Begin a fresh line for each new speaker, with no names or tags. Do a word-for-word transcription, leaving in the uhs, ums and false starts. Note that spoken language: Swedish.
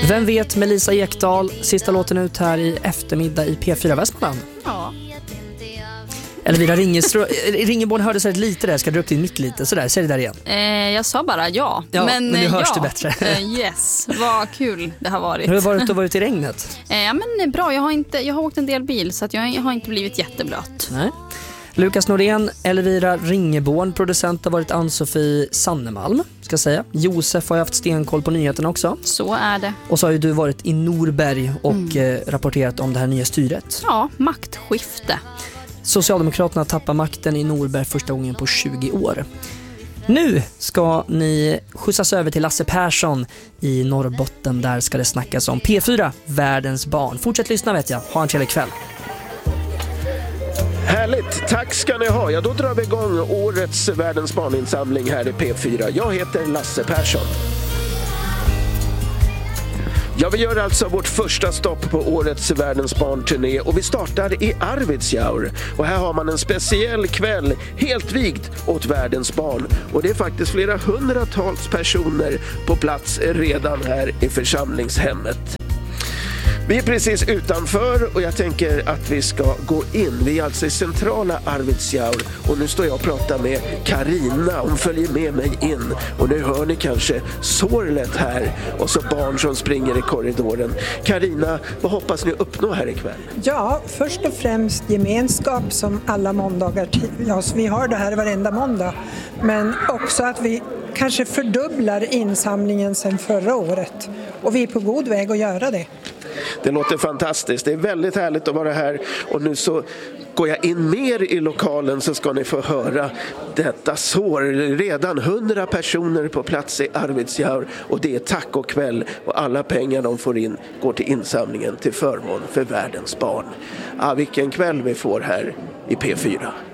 Vem vet med Lisa Ekdahl, sista låten ut här i eftermiddag i P fyra Västmanland.
Ja.
Elvira Ringeborn hörde sig lite där, ska dra upp din mick lite, sådär, säg det där igen.
Eh, jag sa bara ja,
ja
men,
men nu hörs
ja.
det bättre.
Eh, yes, vad kul det har varit.
Hur har varit att vara ute i regnet?
Eh, ja men bra, jag har, inte, jag har åkt en del bil så att jag har inte blivit jätteblöt.
Nej. Lukas Norén, Elvira Ringeborn, producent, har varit Ann-Sofie Sannemalm, ska jag säga. Josef har haft stenkoll på nyheterna också.
Så är det.
Och så har ju du varit i Norberg och mm. eh, rapporterat om det här nya styret.
Ja, maktskifte.
Socialdemokraterna tappar makten i Norberg första gången på tjugo år. Nu ska ni skjutsas över till Lasse Persson i Norrbotten. Där ska det snackas om P fyra, världens barn. Fortsätt lyssna vet jag. Ha en trevlig kväll.
Härligt, tack ska ni ha. Ja, då drar vi igång årets världens barninsamling här i P fyra. Jag heter Lasse Persson. Ja, vi gör alltså vårt första stopp på årets världens barnturné och vi startar i Arvidsjaur. Och här har man en speciell kväll helt vigd åt världens barn. Och det är faktiskt flera hundratals personer på plats redan här i församlingshemmet. Vi är precis utanför och jag tänker att vi ska gå in. Vi är alltså i centrala Arvidsjaur och nu står jag och pratar med Karina. Hon följer med mig in och nu hör ni kanske sorlet här och så barn som springer i korridoren. Karina, vad hoppas ni uppnå här ikväll?
Ja, först och främst gemenskap som alla måndagar. Ja, så vi har det här varenda måndag. Men också att vi kanske fördubblar insamlingen sedan förra året och vi är på god väg att göra det.
Det låter fantastiskt. Det är väldigt härligt att vara här och nu så går jag in mer i lokalen så ska ni få höra detta sår. Redan hundra personer på plats i Arvidsjaur och det är tacokväll och alla pengar de får in går till insamlingen till förmån för världens barn. Ja, vilken kväll vi får här i P fyra.